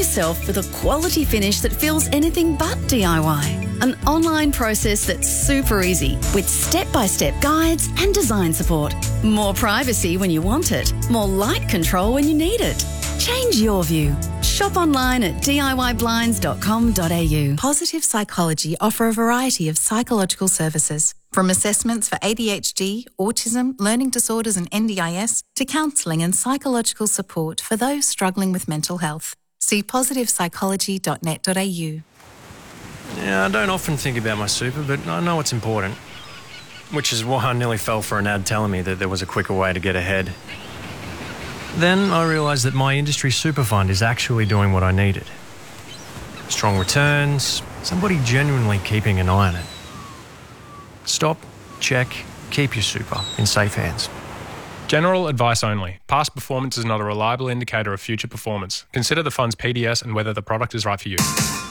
yourself with a quality finish that feels anything but DIY. An online process that's super easy with step-by-step guides and design support. More privacy when you want it. More light control when you need it. Change your view. Shop online at DIYblinds.com.au. Positive Psychology offer a variety of psychological services, from assessments for ADHD, autism, learning disorders and NDIS, to counselling and psychological support for those struggling with mental health. See positivepsychology.net.au. Yeah, I don't often think about my super, but I know it's important. Which is why I nearly fell for an ad telling me that there was a quicker way to get ahead. Then I realised that my industry super fund is actually doing what I needed. Strong returns, somebody genuinely keeping an eye on it. Stop, check, keep your super in safe hands. General advice only. Past performance is not a reliable indicator of future performance. Consider the fund's PDS and whether the product is right for you.